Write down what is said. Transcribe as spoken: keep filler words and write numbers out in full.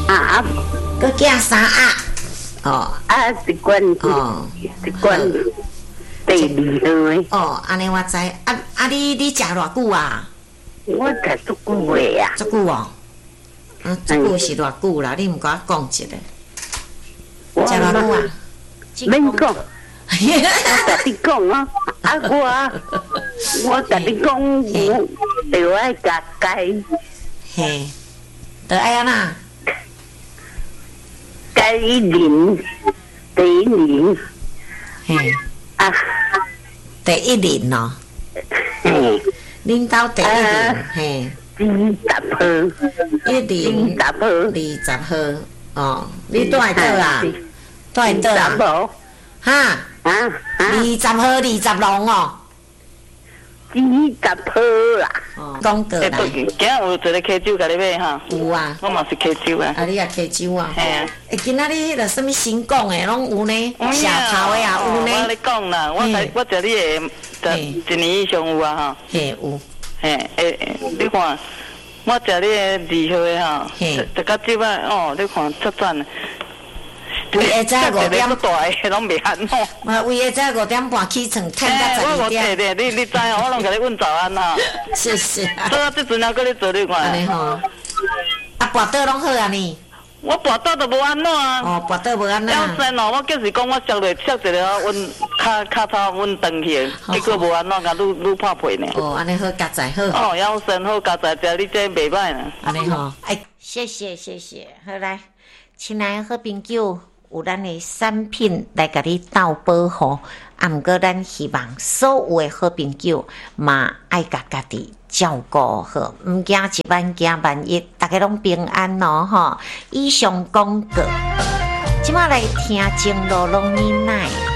啊， 佮惊三鸭，哦， 啊，一罐， 哦， 一罐第二号的。 哦，安尼我知。啊啊，你你食偌久啊？ 我食足久的啊。 足久哦。啊，足久是偌久啦？你毋甲我讲一下。 我食偌久啊？ 免讲，我甲你讲啊，啊我我甲你讲，我就爱加钙， 嘿，得爱安那？ 钙磷，第一磷， 嘿， 啊， 第一磷咯， 嘿， 恁兜第一磷，嘿， 二十号， 一磷二十号， 二十号，哦，你住在倒啊？住在倒啊？ 无， 哈？ 啊二啊， 十号，二十龙哦。 二十号啦， 哦，讲过来。 今日有一个溪酒甲你买哈， 有啊。 我嘛是溪酒啊。 啊，你也溪酒啊？ 嘿啊。 诶，今仔日迄个什物新讲诶，拢有呢，社头诶啊，有我呢。 咧讲啦，我食我食你诶，食一年以上有啊哈。 嘿，有。 嘿，诶，你看，我食你诶二号诶哈，食到即摆哦，你看出赞。 为下早五点， 大诶拢袂安怎。 嘛，为下早五点半起床，趁到十二点。 对对，你你知哦，我拢甲你问早安哈。 谢谢。 所以即阵还搁咧做你看。 安尼吼。啊，跋倒拢好啊呢。 我跋倒都无安怎啊。 哦，跋倒无安怎。 了先哦，我就是讲我烧落烧一个温卡卡草温长去，结果无安怎，甲愈愈破皮呢。 哦，安尼好加载好。 哦，了先好加载食，你这袂歹呢。 安尼吼，哎，谢谢谢谢，好来，亲爱的好朋友。有咱的产品来甲你斗保护，啊，毋过咱希望所有的好朋友嘛爱甲家己照顾好，毋惊一万惊万一，大家拢平安咯吼。以上广告，即马来听情路拢你奶。